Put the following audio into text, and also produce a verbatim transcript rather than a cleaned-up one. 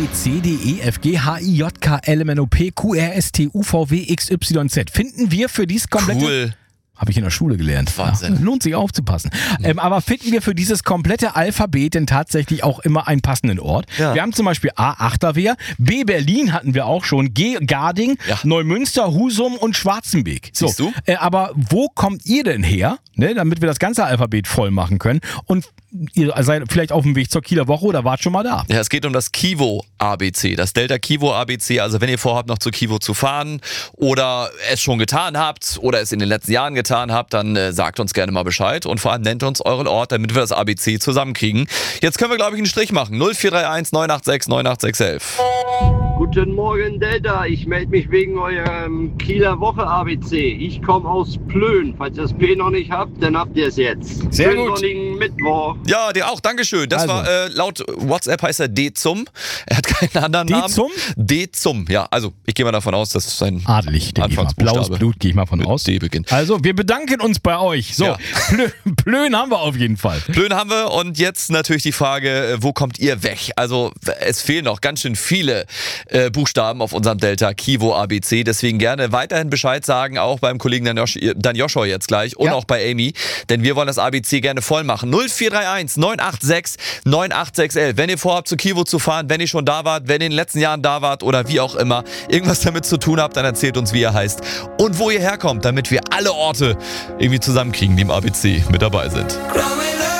B, C, D, E, F, G, H, I, J, K, L, M, N, O, P, Q, R, S, T, U, V, W, X, Y, Z. Finden wir für dieses komplette... Cool. Habe ich in der Schule gelernt. Wahnsinn. Ja, lohnt sich aufzupassen. Mhm. Ähm, aber finden wir für dieses komplette Alphabet denn tatsächlich auch immer einen passenden Ort? Ja. Wir haben zum Beispiel A, Achterwehr, B, Berlin hatten wir auch schon, G, Garding, ja. Neumünster, Husum und Schwarzenbeek. So, Siehst du? Äh, aber wo kommt ihr denn her, ne, damit wir das ganze Alphabet voll machen können? Und ihr seid vielleicht auf dem Weg zur Kieler Woche oder wart schon mal da? Ja, es geht um das Kivo A B C, das Delta Kivo A B C. Also wenn ihr vorhabt, noch zu Kivo zu fahren oder es schon getan habt oder es in den letzten Jahren getan habt, dann äh, sagt uns gerne mal Bescheid und vor allem nennt uns euren Ort, damit wir das A B C zusammenkriegen. Jetzt können wir, glaube ich, einen Strich machen. null vier drei eins neun acht sechs neun acht sechs eins eins. Guten Morgen, Delta. Ich melde mich wegen eurem Kieler Woche A B C. Ich komme aus Plön. Falls ihr das P noch nicht habt, dann habt ihr es jetzt. Sehr Schönen gut. sonnigen Mittwoch. Ja, dir auch, Dankeschön. Das Also. war, äh, laut WhatsApp heißt er D-Zum. Er hat keinen anderen Namen. D-Zum? D-Zum, ja. Also, ich gehe mal davon aus, dass sein Adelig, denke ich mal. Blaues Anfangsbuchstabe Blut, gehe ich mal von mit aus. D beginnt. Also, wir bedanken uns bei euch. So, Ja. Plön, Plön haben wir auf jeden Fall. Plön haben wir und jetzt natürlich die Frage, äh, wo kommt ihr weg? Also, es fehlen noch ganz schön viele äh, Buchstaben auf unserem Delta Kivo A B C. Deswegen gerne weiterhin Bescheid sagen, auch beim Kollegen Dan, Josh, Dan Joshua jetzt gleich und Ja. auch bei Amy. Denn wir wollen das A B C gerne voll machen. null vier drei eins neun acht sechs neun acht sechs eins eins. Wenn ihr vorhabt, zu Kivo zu fahren, wenn ihr schon da wart, wenn ihr in den letzten Jahren da wart oder wie auch immer, irgendwas damit zu tun habt, dann erzählt uns, wie ihr heißt und wo ihr herkommt, damit wir alle Orte irgendwie zusammenkriegen, die im A B C mit dabei sind. Growing up.